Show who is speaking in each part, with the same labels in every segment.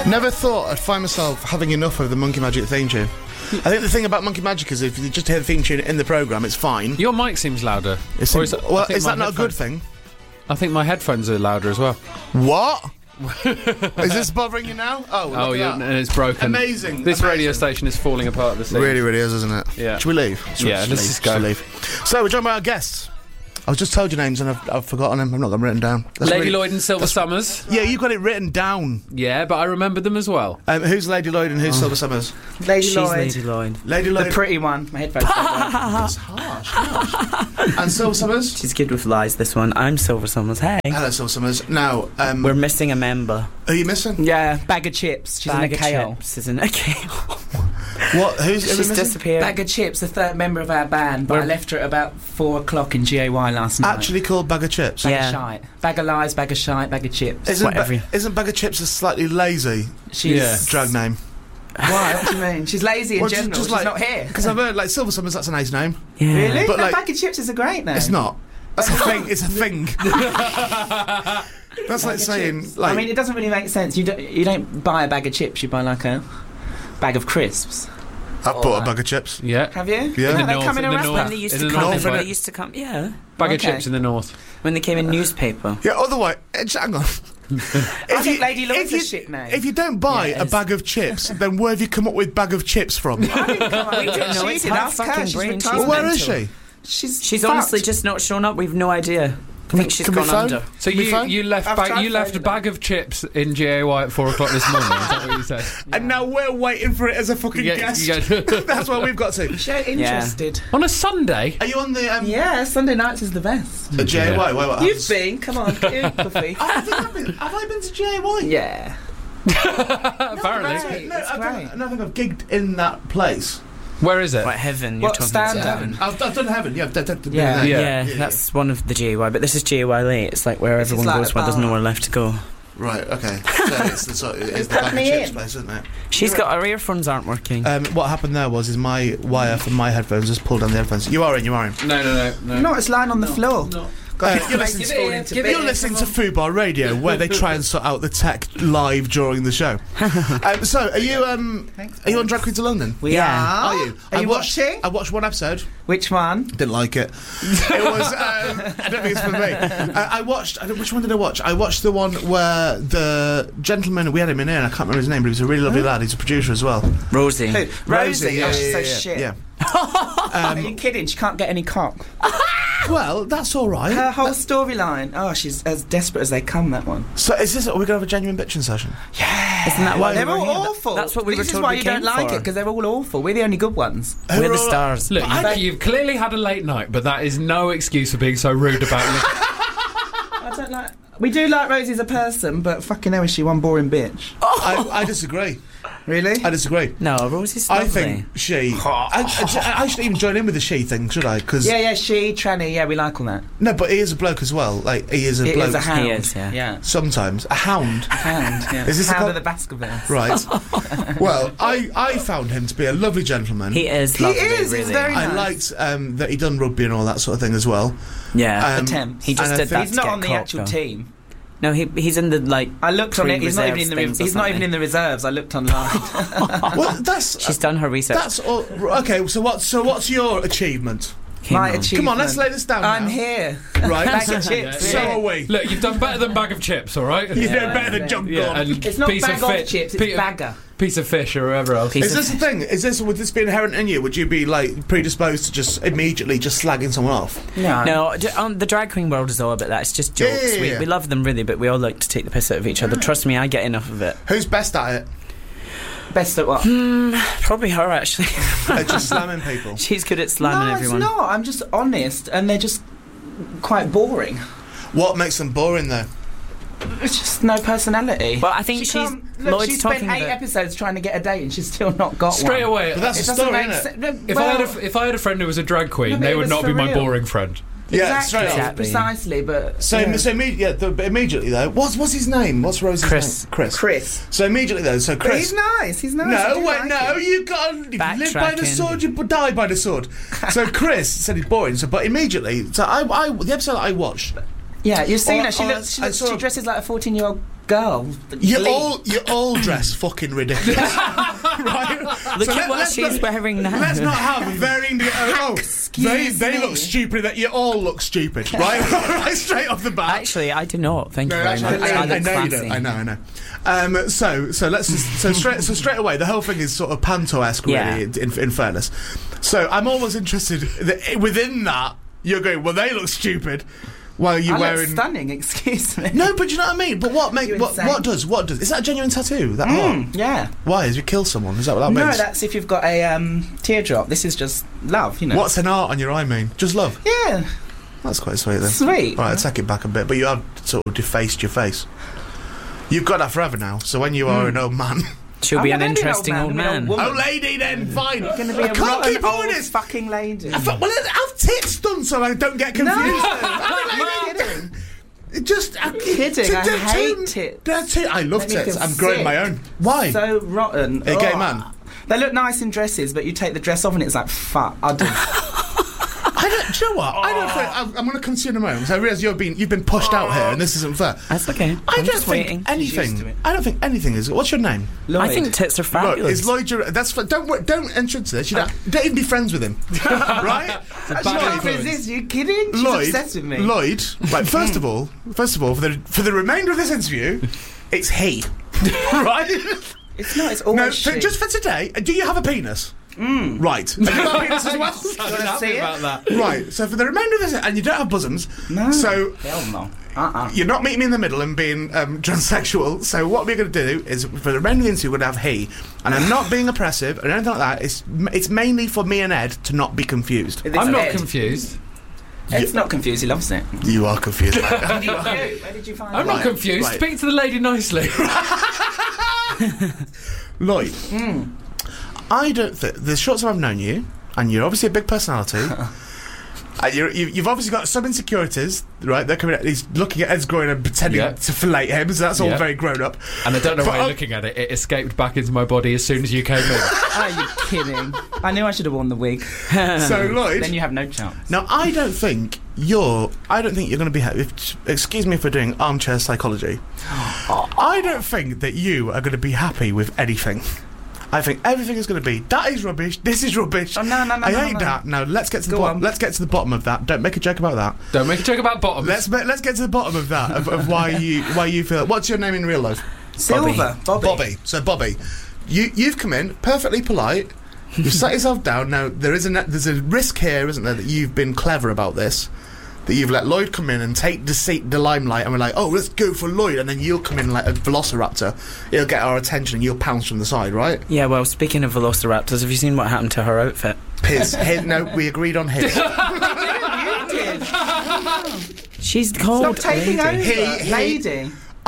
Speaker 1: Never thought I'd find myself having enough of the Monkey Magic theme tune. I think the thing about Monkey Magic is if you just hear the theme tune in the programme, it's fine.
Speaker 2: Your mic seems louder.
Speaker 1: Is that not a good thing?
Speaker 2: I think my headphones are louder as well.
Speaker 1: What? Is this bothering you now? Oh,
Speaker 2: yeah, and it's broken.
Speaker 1: Amazing.
Speaker 2: This radio station is falling apart at the seams.
Speaker 1: Really, really is, isn't it?
Speaker 2: Yeah.
Speaker 1: Should we leave?
Speaker 2: Let's just go.
Speaker 1: So, we're joined by our guests. I've just told you names and I've forgotten them. I've not got them written down.
Speaker 2: Lady Lloyd and Silver Summers.
Speaker 1: Yeah, you've got it written down.
Speaker 2: Yeah, but I remembered them as well.
Speaker 1: Who's Lady Lloyd and who's Silver Summers?
Speaker 3: Lady Lloyd.
Speaker 1: Lady Lloyd.
Speaker 3: The pretty one. My headphones don't work.
Speaker 1: That's harsh. And Silver Summers?
Speaker 4: She's good with lies, this one. I'm Silver Summers. Hey.
Speaker 1: Hello, Silver Summers. Now,
Speaker 4: we're missing a member.
Speaker 1: Are you missing?
Speaker 3: Yeah, bag of chips. She's in a KO.
Speaker 4: She's in a KO.
Speaker 1: What? She's
Speaker 4: disappeared.
Speaker 3: Bag of chips, the third member of our band, but I left her at about 4 o'clock in GAY last night.
Speaker 1: Actually called Bag of Chips?
Speaker 3: Bag of shite. Bag of lies, bag of shite, bag of chips.
Speaker 1: Isn't Bag of Chips a slightly lazy drag name?
Speaker 3: Why? What do you mean? She's lazy in general. She's not here.
Speaker 1: Because I've heard, Silver Summers, that's a nice name.
Speaker 4: Yeah.
Speaker 3: Really?
Speaker 1: But,
Speaker 3: Bag of chips is a great name.
Speaker 1: It's not. That's a thing. It's a thing. That's like saying...
Speaker 3: I mean, it doesn't really make sense. You don't buy a bag of chips, you buy like a bag of crisps.
Speaker 1: I've bought a bag of chips.
Speaker 2: Yeah.
Speaker 3: Have you?
Speaker 1: Yeah.
Speaker 3: They come in a
Speaker 4: When
Speaker 3: wrapper.
Speaker 4: they used to come, yeah.
Speaker 2: Bag of chips in the north.
Speaker 4: When they came in newspaper.
Speaker 1: Yeah, otherwise... Hang on.
Speaker 3: I think Lady Lloyd's a shit name.
Speaker 1: If you don't buy a bag of chips, then where have you come up with bag of chips from?
Speaker 3: I didn't come up with it.
Speaker 4: It's her fucking brain.
Speaker 1: Well, where is she?
Speaker 4: She's honestly just not shown up. We've no idea. I think she's gone under.
Speaker 2: So you left a bag of chips in GAY at 4 o'clock this morning. Is that what you said?
Speaker 1: And now we're waiting for it as a fucking guest. That's what we've got to.
Speaker 3: Show interested.
Speaker 2: On a Sunday?
Speaker 1: Are you on the...
Speaker 3: Yeah, Sunday nights is the best.
Speaker 1: The GAY? What
Speaker 3: You've been. Come on, Puffy.
Speaker 1: Have I been to GAY?
Speaker 3: Yeah.
Speaker 2: Apparently.
Speaker 1: I think I've gigged in that place.
Speaker 2: Where is it?
Speaker 4: What, Heaven?
Speaker 3: What, Stand Heaven?
Speaker 1: I've done Heaven, yeah.
Speaker 4: Yeah, that's one of the GAY, but this is GAY late. It's like where everyone goes when there's nowhere left to go.
Speaker 1: Right, okay. So it's the bag of chips place, isn't it?
Speaker 4: She's got her earphones aren't working.
Speaker 1: What happened there was my wire from my headphones just pulled down the headphones. You are in.
Speaker 2: No.
Speaker 3: No, it's lying on the floor.
Speaker 1: You're listening to Fubar Radio, where they try and sort out the tech live during the show. So, are you on Drag Queens of London?
Speaker 3: We are.
Speaker 1: Are you?
Speaker 3: Are you watching?
Speaker 1: I watched one episode.
Speaker 3: Which one?
Speaker 1: Didn't like it. It was. I don't think it's for me. I watched. Which one did I watch? I watched the one where the gentleman, we had him in here, and I can't remember his name, but he was a really lovely lad. He's a producer as well.
Speaker 4: Rosie.
Speaker 3: Who? Rosie.
Speaker 1: Yeah,
Speaker 3: she's so shit.
Speaker 1: Yeah.
Speaker 3: Are you kidding? She can't get any cock.
Speaker 1: Well, that's all right.
Speaker 3: Her whole storyline. Oh, she's as desperate as they come, that one.
Speaker 1: So, are we going to have a genuine bitching session?
Speaker 3: Yeah.
Speaker 4: Isn't that why
Speaker 3: they're all awful?
Speaker 4: That's what we were
Speaker 3: This is
Speaker 4: told
Speaker 3: why
Speaker 4: we
Speaker 3: you
Speaker 4: came
Speaker 3: don't like
Speaker 4: for.
Speaker 3: it, because they're all awful. We're the only good ones.
Speaker 4: We're the stars.
Speaker 2: Look, you've clearly had a late night, but that is no excuse for being so rude about it.
Speaker 3: I don't like... We do like Rosie as a person, but fucking hell is she one boring bitch.
Speaker 1: I disagree.
Speaker 3: Really?
Speaker 1: I disagree.
Speaker 4: No, Rosie's lovely.
Speaker 1: I think she... I shouldn't even join in with the she thing, should I? Cause
Speaker 3: yeah, she, tranny, yeah, we like all that.
Speaker 1: No, but he is a bloke as well. Like, he is a bloke.
Speaker 3: He is a hound.
Speaker 4: He is, yeah.
Speaker 1: Sometimes. A hound.
Speaker 3: A hound, yeah.
Speaker 1: Is this
Speaker 3: Hound of the Baskervilles.
Speaker 1: Right. Well, I found him to be a lovely gentleman.
Speaker 4: He is lovely,
Speaker 3: he's
Speaker 4: really.
Speaker 3: very nice.
Speaker 1: I liked that he done rugby and all that sort of thing as well.
Speaker 4: Yeah.
Speaker 3: Attempts.
Speaker 4: He just did that.
Speaker 3: He's not on the actual team.
Speaker 4: No, he's in the, like...
Speaker 3: I looked on it, he's not even in the reserves. I looked online.
Speaker 1: Well,
Speaker 4: she's done her research.
Speaker 1: That's all. Okay, so what's your achievement?
Speaker 3: My achievement.
Speaker 1: Come on, let's lay this down.
Speaker 3: I'm
Speaker 1: now.
Speaker 3: here.
Speaker 1: Right.
Speaker 3: Bag of chips.
Speaker 1: So are we.
Speaker 2: Look, you've done better than bag of chips, all right?
Speaker 1: You know better than John Gordon.
Speaker 3: It's not bag of chips, it's bagger.
Speaker 2: Piece of fish or whatever else.
Speaker 1: Is this the thing? Would this be inherent in you? Would you be like predisposed to just immediately just slagging someone off?
Speaker 4: No, the drag queen world is all about that. It's just jokes.
Speaker 1: Yeah.
Speaker 4: We love them really, but we all like to take the piss out of each other. Trust me, I get enough of it.
Speaker 1: Who's best at it?
Speaker 3: Best at what?
Speaker 4: Probably her, actually.
Speaker 1: Just slamming people.
Speaker 4: She's good at slamming everyone.
Speaker 3: No, it's not. I'm just honest, and they're just quite boring.
Speaker 1: What makes them boring, though?
Speaker 3: It's just no personality.
Speaker 4: Well, I think she
Speaker 3: spent
Speaker 4: talking
Speaker 3: 8 episodes trying to get a date, and she's still not got one.
Speaker 2: Straight away.
Speaker 1: But that's a story, isn't it?
Speaker 2: If I had a friend who was a drag queen, they would not be my boring friend.
Speaker 1: Yeah,
Speaker 3: exactly. Precisely, but
Speaker 1: immediately though, what's his name? What's Rosie's name? Chris. So immediately though, Chris.
Speaker 3: But he's nice.
Speaker 1: You gotta live by the sword, you die by the sword. So Chris said he's boring. But immediately, the episode that I watched,
Speaker 3: Yeah, you've seen
Speaker 1: Or-
Speaker 3: her. She
Speaker 1: or
Speaker 3: looks.
Speaker 1: I
Speaker 3: She
Speaker 1: saw-
Speaker 3: dresses like a 14-year-old girl.
Speaker 1: You all dress fucking ridiculous, right?
Speaker 4: Look at what she's wearing now.
Speaker 1: Let's not have varying. They look stupid. That you all look stupid, right? Right, straight off the bat.
Speaker 4: Actually, I do not. Thank you
Speaker 1: No,
Speaker 4: very
Speaker 1: actually,
Speaker 4: much.
Speaker 1: I
Speaker 4: look
Speaker 1: know you
Speaker 4: classy.
Speaker 1: don't. I know. So let's just, straight away, the whole thing is sort of panto-esque, really.
Speaker 4: Yeah.
Speaker 1: In fairness, so I'm always interested that within that you're going. Well, they look stupid. While you're
Speaker 3: I
Speaker 1: wearing.
Speaker 3: look stunning. Excuse me.
Speaker 1: No, but you know what I mean. But what
Speaker 3: You're
Speaker 1: what
Speaker 3: insane.
Speaker 1: does? Is that a genuine tattoo? That what?
Speaker 3: Yeah.
Speaker 1: Why? Has you killed someone? Is that what that
Speaker 3: No,
Speaker 1: means?
Speaker 3: that's if you've got a teardrop. This is just love, you know.
Speaker 1: What's an art on your eye mean? Just love.
Speaker 3: Yeah,
Speaker 1: That's quite sweet then.
Speaker 3: sweet.
Speaker 1: Right, I take it back a bit, but you have sort of defaced your face. You've got that forever now, so when you are an old man...
Speaker 4: She'll
Speaker 3: I'm
Speaker 4: be
Speaker 3: not
Speaker 4: an
Speaker 3: gonna be an
Speaker 4: interesting
Speaker 3: old
Speaker 4: old
Speaker 3: man, I'm
Speaker 4: man.
Speaker 3: gonna be an
Speaker 1: Oh, lady then, fine.
Speaker 3: You're going to be
Speaker 1: I
Speaker 3: a
Speaker 1: can't
Speaker 3: rotten
Speaker 1: keep
Speaker 3: old
Speaker 1: doing this.
Speaker 3: fucking lady.
Speaker 1: Well, have tits done so I don't get confused.
Speaker 3: I'm kidding.
Speaker 1: Just...
Speaker 3: Kidding, I hate tits.
Speaker 1: I love
Speaker 3: Make me
Speaker 1: tits.
Speaker 3: feel
Speaker 1: I'm growing
Speaker 3: sick.
Speaker 1: my own. Why?
Speaker 3: So rotten.
Speaker 1: A gay
Speaker 3: Ugh.
Speaker 1: man?
Speaker 3: They look nice in dresses, but you take the dress off and it's like, fuck. I do.
Speaker 1: Do you know what? I don't think... I'm going to concede in a moment, because I realise you've been pushed out here, and this isn't fair.
Speaker 4: That's okay.
Speaker 1: I
Speaker 4: I'm
Speaker 1: don't
Speaker 4: just
Speaker 1: think
Speaker 4: waiting.
Speaker 3: She's used to
Speaker 1: anything...
Speaker 3: it.
Speaker 1: I don't think anything is... What's your name?
Speaker 3: Lloyd.
Speaker 4: I think tits are
Speaker 1: Look,
Speaker 4: fabulous.
Speaker 1: is Lloyd... Don't enter into this. Don't even be friends with him. Right?
Speaker 3: I
Speaker 2: bad
Speaker 3: can't
Speaker 2: influence.
Speaker 3: resist. You kidding? She's
Speaker 1: Lloyd,
Speaker 3: obsessed with me.
Speaker 1: Lloyd, right, first of all, for the remainder of this interview, it's he. Right?
Speaker 3: It's not. It's always
Speaker 1: No,
Speaker 3: she.
Speaker 1: just for today, do you have a penis? Right. Have you got a penis as well?
Speaker 2: I'm
Speaker 3: wanna
Speaker 2: happy
Speaker 3: see it?
Speaker 2: about that.
Speaker 1: Right, so for the remainder of this, and you don't have bosoms,
Speaker 3: No.
Speaker 1: so
Speaker 3: Hell no.
Speaker 1: you're not meeting me in the middle and being transsexual, so what we're going to do is, for the remainder of the interview, we're going to have he, and I'm not being oppressive or anything like that, it's mainly for me and Ed to not be confused.
Speaker 3: It's
Speaker 2: I'm not
Speaker 3: Ed.
Speaker 2: confused.
Speaker 3: Ed's not confused. He loves it.
Speaker 1: You are confused.
Speaker 3: Where did you find
Speaker 2: I'm
Speaker 3: it?
Speaker 2: not
Speaker 1: Right,
Speaker 2: confused.
Speaker 1: right.
Speaker 2: Speak to the lady nicely.
Speaker 1: Lloyd, I don't think the short time I've known you, and you're obviously a big personality. You've obviously got some insecurities, right? They're coming. He's looking at Ed's groin and pretending
Speaker 2: Yeah.
Speaker 1: to fillet him, so that's all
Speaker 2: Yeah.
Speaker 1: very grown up.
Speaker 2: And I don't know
Speaker 1: But
Speaker 2: why you're looking at it. It escaped back into my body as soon as you came in.
Speaker 3: Are you kidding? I knew I should have worn the wig.
Speaker 1: So Lloyd,
Speaker 3: Then you have no chance.
Speaker 1: now I don't think you're going to be happy. Excuse me for doing armchair psychology. I don't think that you are going to be happy with anything. I think everything is going to be that is rubbish. This is rubbish.
Speaker 3: Oh, no,
Speaker 1: I hate
Speaker 3: no.
Speaker 1: that. Now let's get to the
Speaker 3: Go
Speaker 1: bottom.
Speaker 3: on.
Speaker 1: Let's get to the bottom of that. Don't make a joke about that.
Speaker 2: Don't make a joke about bottoms.
Speaker 1: Let's get to the bottom of that. Of why you feel. What's your name in real life?
Speaker 3: Silver. Bobby.
Speaker 1: So Bobby, you've come in perfectly polite. You've sat yourself down. Now there's a risk here, isn't there, that you've been clever about this. That you've let Lloyd come in and take the limelight, and we're like, oh, let's go for Lloyd, and then you'll come in like a velociraptor. He'll get our attention, and you'll pounce from the side, right?
Speaker 4: Yeah, well, speaking of velociraptors, have you seen what happened to her outfit?
Speaker 1: His. No, we agreed on his.
Speaker 3: You did.
Speaker 4: She's called
Speaker 3: Stop taking over,
Speaker 1: He-
Speaker 3: lady.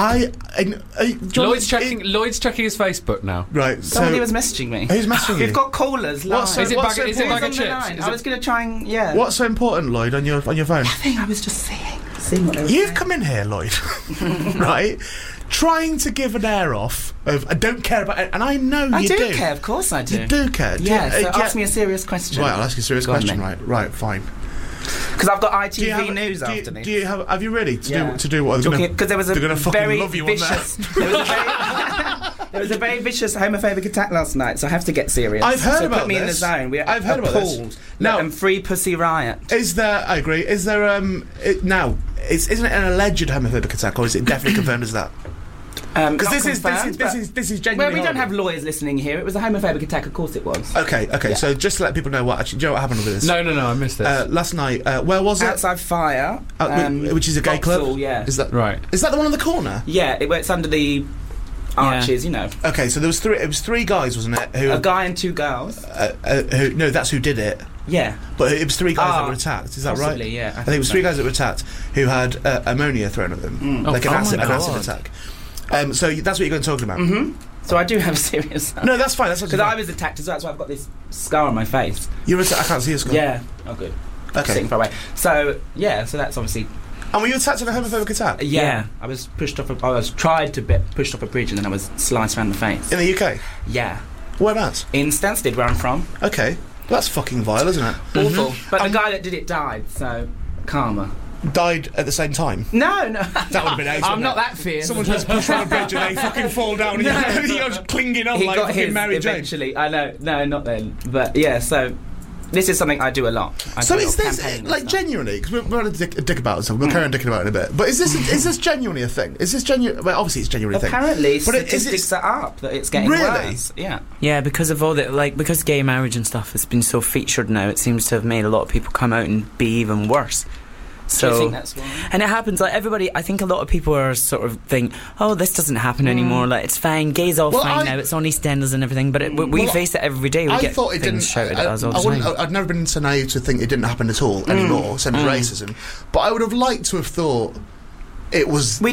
Speaker 2: Lloyd's checking his Facebook now.
Speaker 1: Right.
Speaker 3: Somebody
Speaker 1: So
Speaker 3: was messaging me.
Speaker 1: who's messaging you?
Speaker 3: We've got callers.
Speaker 1: What's
Speaker 3: live.
Speaker 1: so- what's so
Speaker 2: Is it
Speaker 1: important?
Speaker 2: bag of
Speaker 3: Who's on the
Speaker 2: chips?
Speaker 3: line?
Speaker 2: Is
Speaker 3: I
Speaker 2: it-
Speaker 3: was going to try and
Speaker 1: What's so important, Lloyd, on your phone?
Speaker 3: I think I was just seeing what they were
Speaker 1: You've
Speaker 3: saying.
Speaker 1: come in here, Lloyd, right? Trying to give an air off of I don't care about it, and I know
Speaker 3: I
Speaker 1: you
Speaker 3: do care, of course I do.
Speaker 1: You do care.
Speaker 3: Yeah, so
Speaker 1: yeah.
Speaker 3: ask me a serious question.
Speaker 1: Right, I'll ask you a serious
Speaker 3: Go on,
Speaker 1: question.
Speaker 3: then.
Speaker 1: Right, fine.
Speaker 3: Because I've got
Speaker 1: Do you
Speaker 3: ITV
Speaker 1: have-
Speaker 3: News
Speaker 1: do you-
Speaker 3: after this.
Speaker 1: Do you have you really
Speaker 3: Yeah.
Speaker 1: to do what they're gonna?
Speaker 3: Because there was a
Speaker 1: they're gonna fucking
Speaker 3: very
Speaker 1: love you on there.
Speaker 3: vicious. There was a very vicious homophobic attack last night, so I have to get serious.
Speaker 1: I've heard
Speaker 3: so
Speaker 1: about
Speaker 3: put me in the
Speaker 1: this.
Speaker 3: zone. We're
Speaker 1: I've heard about this.
Speaker 3: appalled.
Speaker 1: Now-
Speaker 3: Now, free Pussy Riot.
Speaker 1: Is there? I agree. Is there? Now, isn't it an alleged homophobic attack, or is it definitely confirmed as that? Because this is
Speaker 3: Well,
Speaker 1: genuinely.
Speaker 3: we don't have
Speaker 1: horrible.
Speaker 3: lawyers listening here. It was a homophobic attack, of course it was.
Speaker 1: Okay.
Speaker 3: Yeah.
Speaker 1: So just to let people know what actually, do you know what happened with this?
Speaker 2: No, I missed this.
Speaker 1: Last night, where was it?
Speaker 3: Outside Fire.
Speaker 1: Which is a gay club.
Speaker 3: Vauxhall, yeah.
Speaker 1: Is that
Speaker 2: Right.
Speaker 1: Is that the one on the corner?
Speaker 3: Yeah, it's under the arches, you know.
Speaker 1: Okay, so there was three. It was three guys, wasn't it? Who?
Speaker 3: A guy and two girls.
Speaker 1: No, that's who did it.
Speaker 3: Yeah.
Speaker 1: But it was three guys that
Speaker 3: Ah,
Speaker 1: were attacked. Is that right?
Speaker 3: possibly, yeah, I
Speaker 1: I think it was
Speaker 3: think
Speaker 1: three
Speaker 3: so.
Speaker 1: guys that were attacked who had ammonia thrown at them,
Speaker 2: Oh,
Speaker 1: like an
Speaker 2: oh
Speaker 1: acid
Speaker 2: my
Speaker 1: acid
Speaker 2: God.
Speaker 1: attack. So that's what you're going to talk about.
Speaker 3: So I do have a serious.
Speaker 1: No, that's fine. That's
Speaker 3: Because I was attacked as well, that's why I've got this scar on my face.
Speaker 1: You were. I can't see your skull.
Speaker 3: Yeah. Oh, good.
Speaker 1: Okay.
Speaker 3: Sitting far away. So yeah, so that's obviously.
Speaker 1: And were you attacked in a homophobic attack
Speaker 3: Yeah. I was pushed off. I was tried to be pushed off a bridge and then I was sliced around the face.
Speaker 1: in the UK?
Speaker 3: Yeah.
Speaker 1: Whereabouts?
Speaker 3: In Stansted, where I'm from.
Speaker 1: Okay, that's fucking vile, isn't it?
Speaker 3: Awful. But the guy that did it died. So karma.
Speaker 1: died at the same time?
Speaker 3: No.
Speaker 1: That would have been ace.
Speaker 3: I'm not that fierce.
Speaker 1: Someone just push on a bridge and they fucking fall down and you're just clinging on
Speaker 3: He
Speaker 1: like
Speaker 3: got
Speaker 1: fucking
Speaker 3: his
Speaker 1: Mary Jane.
Speaker 3: eventually. I know. No, not then. But yeah, so this is something I do a lot.
Speaker 1: So is this, like, genuinely, because we're going to dick about it, so we'll carry on dicking about it in a bit, but is this genuinely a thing? Is this genuine? Well, obviously it's genuinely a thing.
Speaker 3: Apparently statistics are up that it's getting worse.
Speaker 4: Yeah, because of all that, because gay marriage and stuff has been so featured now, it seems to have made a lot of people come out and be even worse. So,
Speaker 3: do you think that's why?
Speaker 4: And it happens, like, everybody, I think a lot of people are sort of think, oh, this doesn't happen anymore, like, it's fine, gay's all fine now, it's on EastEnders and everything, but we face it every day. We get things shouted at us all the time.
Speaker 1: I'd never been so naive to think it didn't happen at all anymore, same as racism, but I would have liked to have thought it was